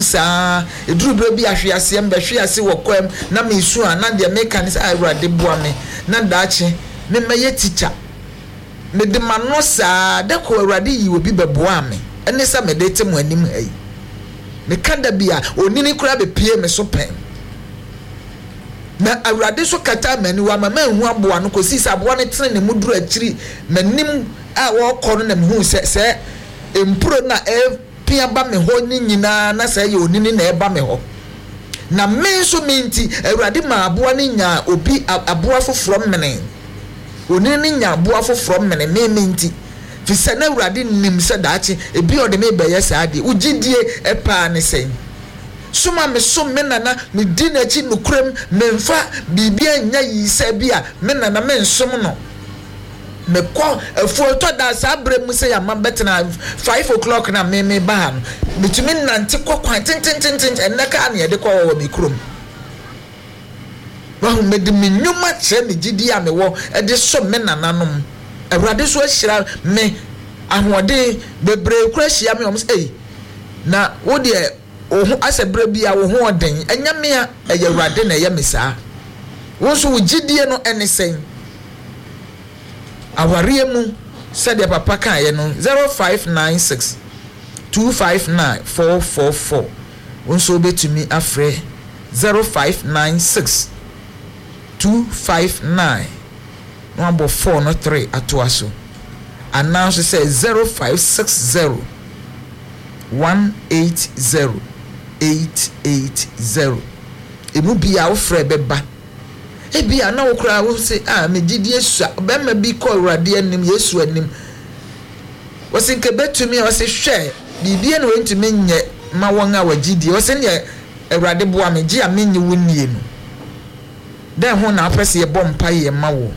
sa eduru bra bi ahwe ase em behwe ase wokwam na me su na de me kan say awurade boa me na daache me meye teacher me de mano sa de ko awurade yi obi beboa me ene sa me de tem anim ai me kada bia onini kura be pie me so pen na awurade so kata mani wa mama hu aboa no kosi sa aboa ne tene ne muduru akiri manim a wo kɔ no na me hu se empro na pia ba me ho ni nyina na se ye onini na eba me ho na me so minti awurade ma aboa ne nya obi aboa foforo mene onini nya aboa foforo mene me minti fi se na awurade nim se daache ebi ode me beye sa ade ugidie epa ne sen suma me so me nana me di na chi nukrem me mfa bibia nya yi se bia me nana me nsom no me ko for to da sa brem se ya mabetna 5 o'clock na me ba no bitumi nante kokwan tin enaka na ye de ko wo me krom wa hu me de me nyuma che me gidi a me wo e de so me nananom awurade so ahira me ahode bebre kura hia me o say na wo de ohu asebre bia wo ho oden enya me a eye awurade na ye me saa wo so wo gidie no enesen aware mu said papa kan ye no 0596 259 444 wonso betumi afre 0596 259 number 4 no 3 atoaso announce say 0560 180 880 emu bia wo frɛ beba ebia na wo kra wo se me gidi esu be ma bi ko awurade anim yesu anim wo se nke betumi wo se hwɛ bibie no wentumi nye ma won a wagidi wo se ne awurade boa me gi a menye wonnie no den ho na apese ye bompa ye ma wo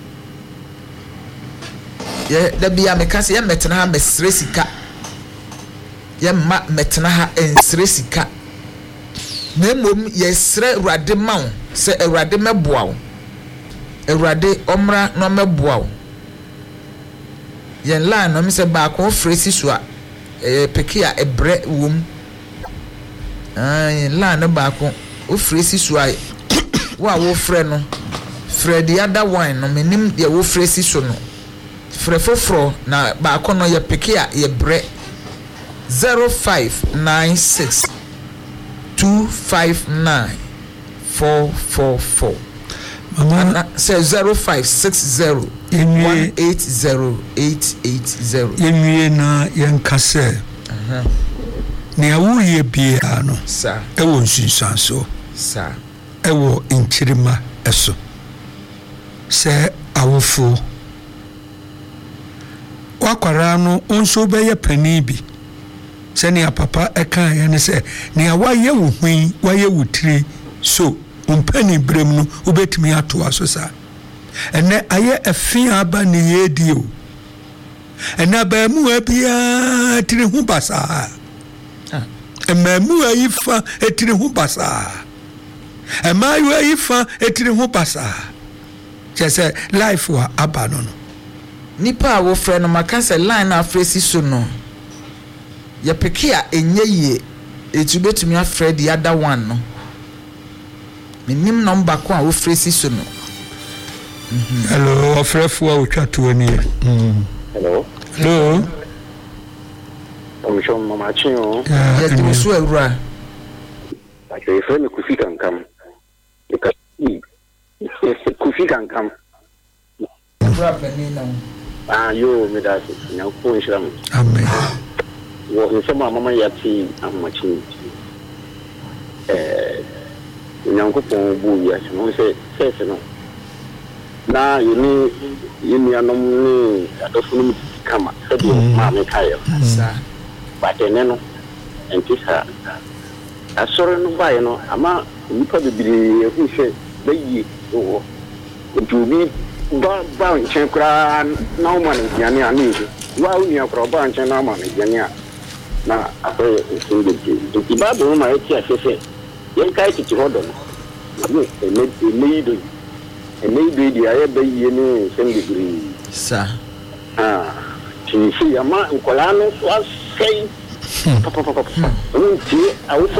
ye da bia me kase ye metena ha mesre sika ye ma metena ha ensre sika na mom ye sre awurade ma wo se awurade meboa wo awurade omra no meboa wo yen la no me se ba ko fresi so a pekia ebre wom yen la no ba ko o fresi so a wa wo frɛ no frɛ the other one no menim de wo fresi so no frɛ foforo na ba ko no ye pekia ye bre 0596 259 444 Mama says 0560 180 880 Yenwie na yenkase ne awuye bia no sa ewo nsunsanso sa ewo inchirima eso se awofo wakwara no onso beye pani bi se ne papa eka ya ne se ne awaye wo hwin waye wutire so umpani brem no ubetimi ato aso sa ene aye afia aba ne yedio ena ba mu abia tire hu basa emamu ayifa etire hu basa emayu ayifa etire hu basa chese life wa aba no nipa wo frɛ no makasa line na afresi so no ya pekia enye ye etubetumi afrɛ the other one no minim number ko a wo fresi so no hello ofrefo a wotwa to ani hello Commission Mama Chinyo ya tu so awura akere frɛ me Kofi Kankam Kofi Kankam awura penina yo me da na ko nshram amen wo nsema mama yati amachi nyankopon bu ya no se no na yini anom ni adofunu kama sabi ma me kayo sa batene no entisa asoro no bae no ama nipa bibiri ehu hwe bayi wo ntubi ba nchen kra na o ma ne nyane ani wa uni akro ba nchen na ma ne nyane na akoye ntubi ba do ma eti afefe yen kai ti hodo no ene di aye bayi ni sendibiri sa ti si ama nkola no so asei papa nti awo